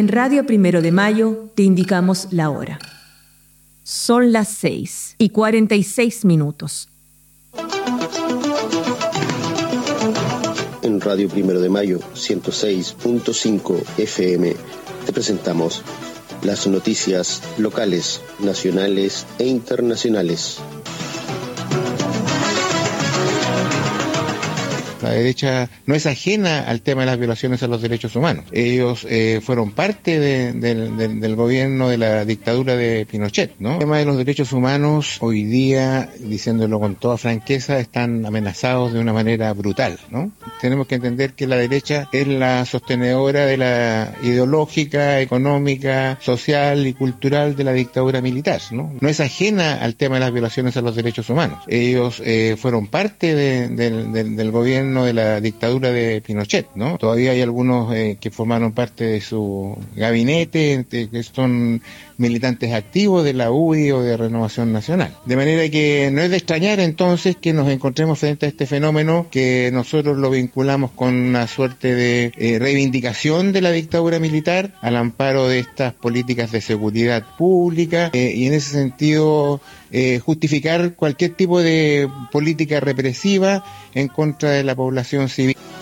En Radio Primero de Mayo te indicamos la hora. Son las 6:46. En Radio Primero de Mayo, 106.5 FM, te presentamos las noticias locales, nacionales e internacionales. La derecha no es ajena al tema de las violaciones a los derechos humanos. Ellos fueron parte del gobierno de la dictadura de Pinochet, ¿no? El tema de los derechos humanos hoy día, diciéndolo con toda franqueza, están amenazados de una manera brutal, ¿no? Tenemos que entender que la derecha es la sostenedora de la ideológica, económica, social y cultural de la dictadura militar, ¿no? No es ajena al tema de las violaciones a los derechos humanos. Ellos fueron parte del gobierno de la dictadura de Pinochet, ¿no? Todavía hay algunos que formaron parte de su gabinete, que son militantes activos de la UDI o de Renovación Nacional. De manera que no es de extrañar entonces que nos encontremos frente a este fenómeno que nosotros lo vinculamos con una suerte de reivindicación de la dictadura militar al amparo de estas políticas de seguridad pública y en ese sentido justificar cualquier tipo de política represiva en contra de la población civil.